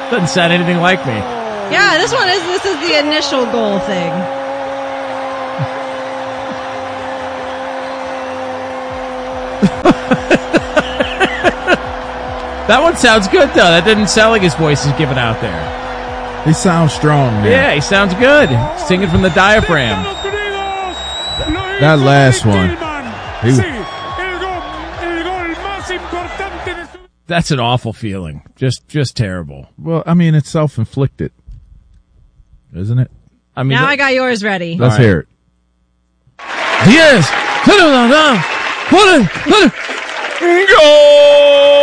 Doesn't sound anything like me. Yeah, this is the initial goal thing. That one sounds good, though. That didn't sound like his voice is giving out there. He sounds strong, man. Yeah, he sounds good. Singing from the diaphragm. That last one. That's an awful feeling. Just terrible. Well, I mean, it's self-inflicted. Isn't it? I mean, now I got yours ready. Let's hear it. Yes. Go!